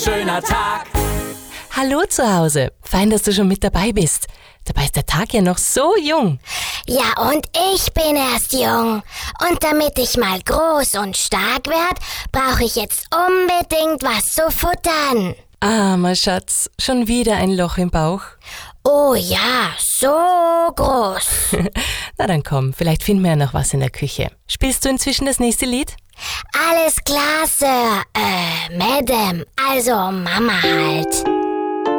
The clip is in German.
Schöner Tag. Hallo zu Hause. Fein, dass du schon mit dabei bist. Dabei ist der Tag ja noch so jung. Ja, und ich bin erst jung. Und damit ich mal groß und stark werd, brauche ich jetzt unbedingt was zu futtern. Armer Schatz, schon wieder ein Loch im Bauch. Oh ja, so groß. Na dann komm, vielleicht finden wir ja noch was in der Küche. Spielst du inzwischen das nächste Lied? Alles klar, Sir. Madam, also Mama halt.